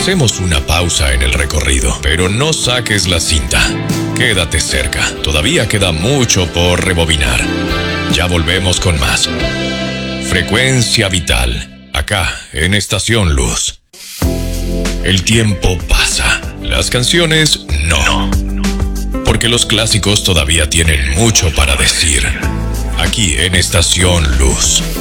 Hacemos una pausa en el recorrido, pero no saques la cinta. Quédate cerca, todavía queda mucho por rebobinar. Ya volvemos con más. Frecuencia Vital, acá en Estación Luz. El tiempo pasa, las canciones no. Porque los clásicos todavía tienen mucho para decir. Aquí en Estación Luz.